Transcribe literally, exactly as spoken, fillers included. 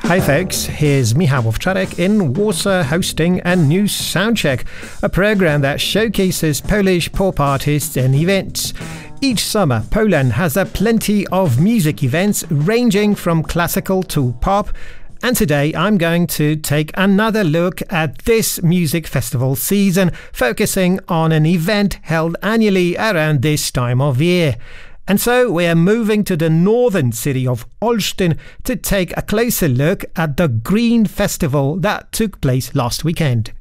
Hi folks, here's Michał Owczarek in Warsaw hosting a new Soundcheck, a program that showcases Polish pop artists and events. Each summer, Poland has a plenty of music events ranging from classical to pop, and today I'm going to take another look at this music festival season, focusing on an event held annually around this time of year. And so we are moving to the northern city of Olsztyn to take a closer look at the Green Festival that took place last weekend.